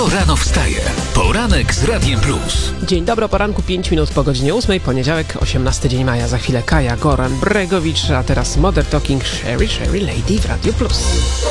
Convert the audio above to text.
Kto rano wstaje? Poranek z Radiem Plus. Dzień dobry, o poranku 5 minut po godzinie 8, poniedziałek, 18 dzień maja. Za chwilę Kaja Goran-Bregowicz, a teraz Modern Talking Sherry Lady w Radiu Plus.